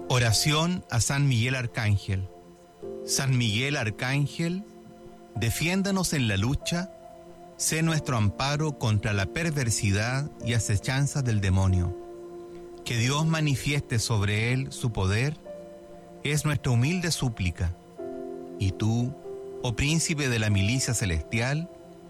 Oración a San Miguel Arcángel. San Miguel Arcángel, defiéndanos en la lucha, sé nuestro amparo contra la perversidad y acechanzas del demonio. Que Dios manifieste sobre él su poder, es nuestra humilde súplica. Y tú, oh príncipe de la milicia celestial,